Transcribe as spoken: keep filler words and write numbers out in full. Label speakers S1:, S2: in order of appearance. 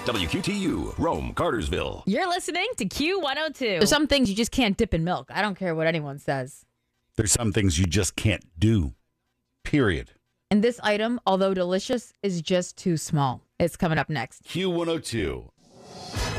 S1: W Q T U, Rome, Cartersville.
S2: You're listening to Q one oh two. There's some things you just can't dip in milk. I don't care what anyone says.
S3: There's some things you just can't do. Period.
S2: And this item, although delicious, is just too small. It's coming up next.
S3: Q one oh two.